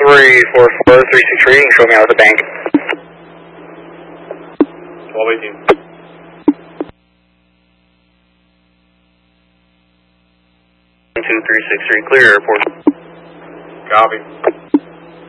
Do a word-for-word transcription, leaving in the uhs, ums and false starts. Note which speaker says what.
Speaker 1: three four four three six three, and show me out of the bank.
Speaker 2: twelve eighteen.
Speaker 1: two three six three, clear airport.
Speaker 2: Copy.